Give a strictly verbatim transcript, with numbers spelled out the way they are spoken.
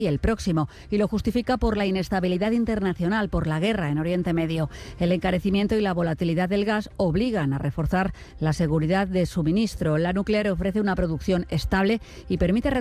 y el próximo, y lo justifica por la inestabilidad internacional, por la guerra en Oriente Medio. El encarecimiento y la volatilidad del gas obligan a reforzar la seguridad de suministro. La nuclear ofrece una producción estable y permite